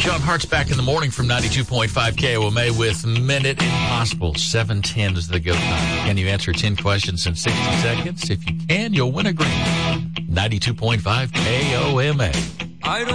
John Hart's back in the morning from 92.5 KOMA with Minute Impossible. 7:10 is the go time. Can you answer 10 questions in 60 seconds? If you can, you'll win a green. 92.5 KOMA.